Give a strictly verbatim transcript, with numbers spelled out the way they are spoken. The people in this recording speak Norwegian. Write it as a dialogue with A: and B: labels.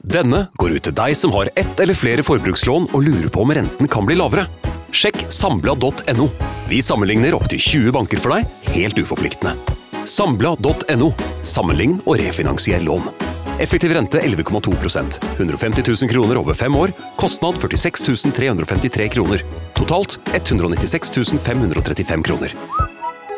A: Denne går ut til deg som har ett eller flere forbrukslån og lurer på om renten kan bli lavere. Sjekk Sambla punktum no. Vi sammenligner opp til tjue banker for deg, helt uforpliktende. Sambla punktum no. Sammenlign og refinansier lån. Effektiv rente elleve komma to prosent. hundre og femti tusen kroner over fem år. Kostnad førtiseks tusen tre hundre og femtitre kroner. Totalt ett hundre og nittiseks tusen fem hundre og trettifem kroner.